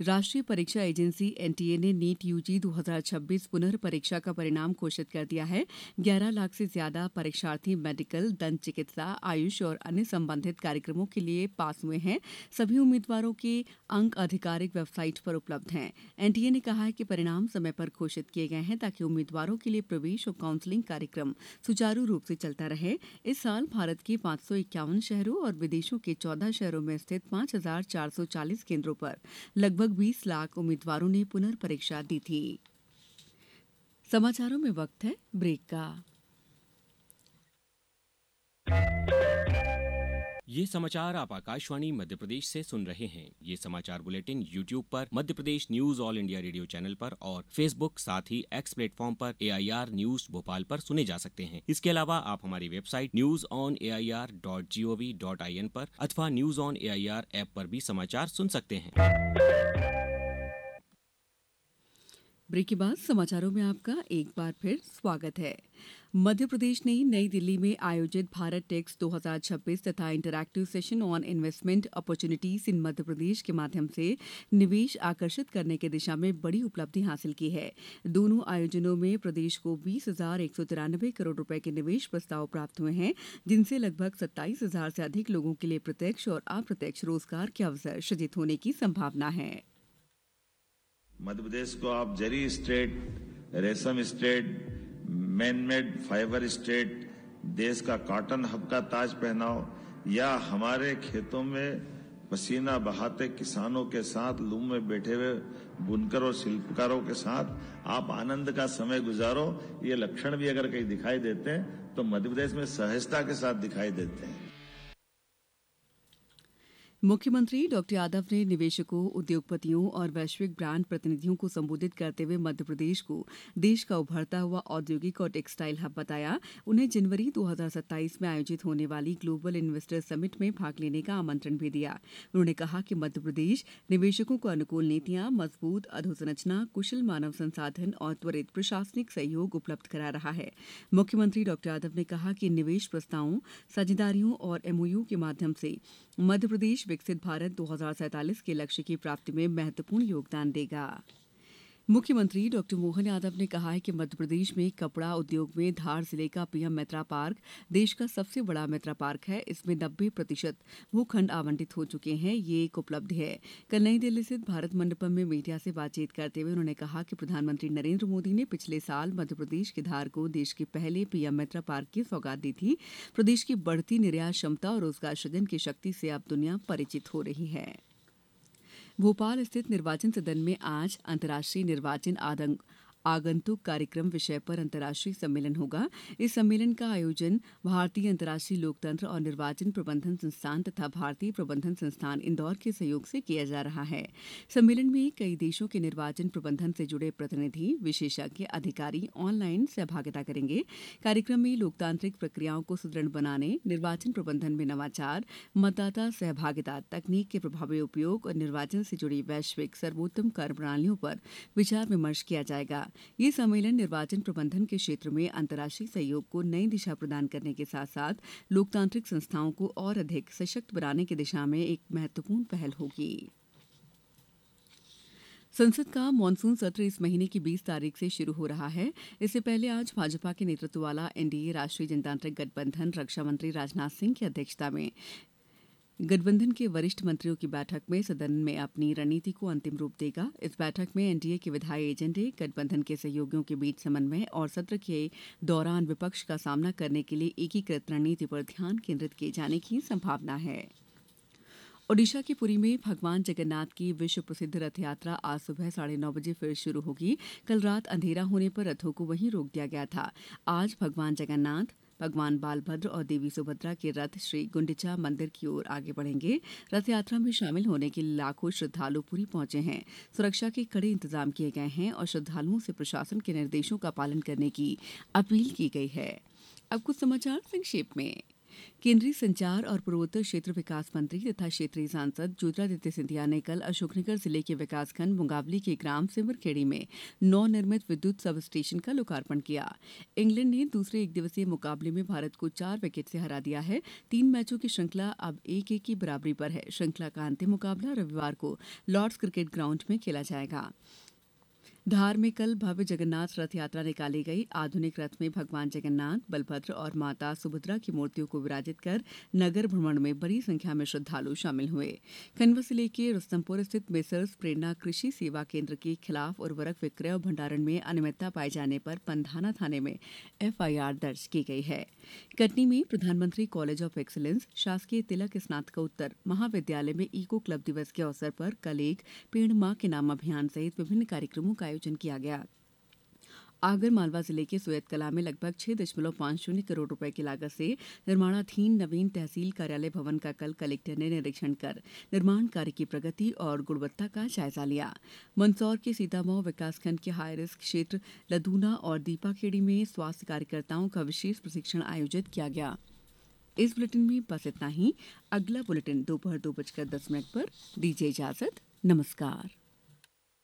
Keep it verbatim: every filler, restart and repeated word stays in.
राष्ट्रीय परीक्षा agency NTA ने नीट यूजी दो हज़ार छब्बीस पुनर्परीक्षा का परिणाम घोषित कर दिया है। ग्यारह लाख से ज्यादा परीक्षार्थी मेडिकल, दंत चिकित्सा, आयुष और अन्य संबंधित कार्यक्रमों के लिए पास हुए हैं। सभी उम्मीदवारों के अंक आधिकारिक वेबसाइट पर उपलब्ध हैं। एनटीए ने कहा है कि परिणाम समय पर घोषित किए गए हैं ताकि उम्मीदवारों के लिए प्रवेश और काउंसलिंग कार्यक्रम सुचारू रूप से चलता रहे। इस साल भारत के पांच सौ इक्यावन शहरों और विदेशों के चौदह शहरों में स्थित पांच हजार चार सौ चालीस केंद्रों पर लगभग बीस लाख उम्मीदवारों ने पुनर्परीक्षा दी थी। समाचारों में वक्त है ब्रेक का। ये समाचार आप आकाशवाणी मध्य प्रदेश से सुन रहे हैं। ये समाचार बुलेटिन यूट्यूब पर Madhya Pradesh news all India radio channel पर और फेसबुक साथ ही एक्स प्लेटफॉर्म पर एआईआर न्यूज भोपाल पर सुने जा सकते हैं। इसके अलावा आप हमारी website news on AIR dot gov dot IN पर अथवा न्यूज ऑन एआईआर ऐप पर भी समाचार सुन सकते हैं। ब्रेक के बाद समाचारों में आपका एक बार फिर स्वागत है। मध्य प्रदेश ने नई दिल्ली में आयोजित भारत टेक्स दो हज़ार छब्बीस तथा interactive session on investment opportunities in Madhya Pradesh के माध्यम से निवेश आकर्षित करने की दिशा में बड़ी उपलब्धि हासिल की है। दोनों आयोजनों में प्रदेश को बीस हजार एक सौ तिरानवे करोड़ रुपए के निवेश प्रस्ताव प्राप्त हुए हैं, जिनसे लगभग सत्ताईस हजार से अधिक लोगों के लिए प्रत्यक्ष और अप्रत्यक्ष रोजगार के अवसर सृजित होने की संभावना है। मध्य प्रदेश को आप जरी स्टेट, रेशम स्टेट, मैनमेड फाइबर स्टेट, देश का कॉटन हब का ताज पहनाओ या हमारे खेतों में पसीना बहाते किसानों के साथ लूम में बैठे हुए बुनकर और शिल्पकारों के साथ आप आनंद का समय गुजारो। ये लक्षण भी अगर कहीं दिखाई देते हैं तो मध्य प्रदेश में सहजता के साथ दिखाई देते हैं। मुख्यमंत्री डॉक्टर यादव ने निवेशकों, उद्योगपतियों और वैश्विक ब्रांड प्रतिनिधियों को संबोधित करते हुए मध्य प्रदेश को देश का उभरता हुआ औद्योगिक और टेक्सटाइल हब बताया। उन्हें जनवरी दो हज़ार सत्ताईस में आयोजित होने वाली ग्लोबल इन्वेस्टर समिट में भाग लेने का आमंत्रण भी दिया। उन्होंने कहा कि मध्य प्रदेश निवेशकों को अनुकूल नीतियां, मजबूत अधोसंरचना, कुशल मानव संसाधन और त्वरित प्रशासनिक सहयोग उपलब्ध करा रहा है। मुख्यमंत्री डॉक्टर यादव ने कहा कि निवेश प्रस्तावों, साझेदारियों और एमओयू के माध्यम से मध्य प्रदेश विकसित भारत दो हज़ार सैंतालीस के लक्ष्य की प्राप्ति में महत्वपूर्ण योगदान देगा। मुख्यमंत्री डॉक्टर मोहन यादव ने कहा है कि मध्य प्रदेश में कपड़ा उद्योग में धार जिले का पीएम मित्रा पार्क देश का सबसे बड़ा मित्रा पार्क है। इसमें नब्बे प्रतिशत भूखंड आवंटित हो चुके हैं। ये एक उपलब्धि है। कल नई दिल्ली स्थित भारत मंडपम में मीडिया से बातचीत करते हुए उन्होंने कहा कि प्रधानमंत्री नरेंद्र मोदी ने पिछले साल मध्य प्रदेश के धार को देश के पहले पीएम मित्रा पार्क की सौगात दी थी। प्रदेश की बढ़ती निर्यात क्षमता और रोजगार सृजन की शक्ति से अब दुनिया परिचित हो रही है। भोपाल स्थित निर्वाचन सदन में आज अंतर्राष्ट्रीय निर्वाचन आदंक आगंतुक कार्यक्रम विषय पर अंतर्राष्ट्रीय सम्मेलन होगा। इस सम्मेलन का आयोजन भारतीय अंतर्राष्ट्रीय लोकतंत्र और निर्वाचन प्रबंधन संस्थान तथा भारतीय प्रबंधन संस्थान इंदौर के सहयोग से किया जा रहा है। सम्मेलन में कई देशों के निर्वाचन प्रबंधन से जुड़े प्रतिनिधि, विशेषज्ञ, अधिकारी ऑनलाइन सहभागिता करेंगे। कार्यक्रम में लोकतांत्रिक प्रक्रियाओं को सुदृढ़ बनाने, निर्वाचन प्रबंधन में नवाचार, मतदाता सहभागिता, तकनीक के प्रभावी उपयोग और निर्वाचन से जुड़ी वैश्विक सर्वोत्तम कार्य प्रणालियों पर विचार विमर्श किया जाएगा। ये सम्मेलन निर्वाचन प्रबंधन के क्षेत्र में अंतर्राष्ट्रीय सहयोग को नई दिशा प्रदान करने के साथ साथ लोकतांत्रिक संस्थाओं को और अधिक सशक्त बनाने की दिशा में एक महत्वपूर्ण पहल होगी। संसद का मानसून सत्र इस महीने की बीस तारीख से शुरू हो रहा है। इससे पहले आज भाजपा के नेतृत्व वाला एनडीए राष्ट्रीय जनतांत्रिक गठबंधन रक्षा मंत्री राजनाथ सिंह की अध्यक्षता में गठबंधन के वरिष्ठ मंत्रियों की बैठक में सदन में अपनी रणनीति को अंतिम रूप देगा। इस बैठक में एनडीए के विधायी एजेंडे, गठबंधन के सहयोगियों के बीच समन्वय और सत्र के दौरान विपक्ष का सामना करने के लिए एकीकृत रणनीति पर ध्यान केंद्रित किए जाने की संभावना है। ओडिशा के पुरी में भगवान जगन्नाथ की विश्व प्रसिद्ध रथ यात्रा आज सुबह साढ़े नौ बजे फिर शुरू होगी। कल रात अंधेरा होने पर रथों को वहीं रोक दिया गया था। आज भगवान जगन्नाथ, भगवान बालभद्र और देवी सुभद्रा के रथ श्री गुंडिचा मंदिर की ओर आगे बढ़ेंगे। रथ यात्रा में शामिल होने के लिए लाखों श्रद्धालु पुरी पहुंचे हैं। सुरक्षा के कड़े इंतजाम किए गए हैं और श्रद्धालुओं से प्रशासन के निर्देशों का पालन करने की अपील की गई है। अब कुछ समाचार संक्षेप में। केंद्रीय संचार और पूर्वोत्तर क्षेत्र विकास मंत्री तथा क्षेत्रीय सांसद ज्योतिरादित्य सिंधिया ने कल अशोकनगर जिले के विकासखंड मुंगावली के ग्राम सिमरखेड़ी में नवनिर्मित विद्युत सब स्टेशन का लोकार्पण किया। इंग्लैंड ने दूसरे एक दिवसीय मुकाबले में भारत को चार विकेट से हरा दिया है। तीन मैचों की श्रृंखला अब एक एक की बराबरी पर है। श्रृंखला का अंतिम मुकाबला रविवार को लॉर्ड्स क्रिकेट ग्राउंड में खेला जाएगा। धार में कल भव्य जगन्नाथ रथ यात्रा निकाली गई। आधुनिक रथ में भगवान जगन्नाथ, बलभद्र और माता सुभद्रा की मूर्तियों को विराजित कर नगर भ्रमण में बड़ी संख्या में श्रद्धालु शामिल हुए। खंडवा जिले के रुस्तमपुर स्थित मेसर्स प्रेरणा कृषि सेवा केंद्र के खिलाफ उर्वरक विक्रय और भंडारण में अनियमितता पाए जाने पर पंधाना थाने में एफआईआर दर्ज की गई है। कटनी में प्रधानमंत्री कॉलेज ऑफ एक्सीलेंस शासकीय तिलक स्नातकोत्तर महाविद्यालय में ईको क्लब दिवस के अवसर पर कल एक पेड़ मां के नाम अभियान सहित विभिन्न कार्यक्रमों का आयोजन किया गया। आगर मालवा जिले के सोयत कला में लगभग छह दशमलव पांच शून्य करोड़ रुपए की लागत से निर्माणाधीन नवीन तहसील कार्यालय भवन का कल कलेक्टर ने निरीक्षण कर निर्माण कार्य की प्रगति और गुणवत्ता का जायजा लिया। मंदसौर के सीतामऊ विकासखंड के हाई रिस्क क्षेत्र लदूना और दीपाखेड़ी में स्वास्थ्य कार्यकर्ताओं का विशेष प्रशिक्षण आयोजित किया गया। इस बुलेटिन में बस इतना ही। अगला बुलेटिन दोपहर दो बजकर दस मिनट पर। दीजिए इजाजत। नमस्कार।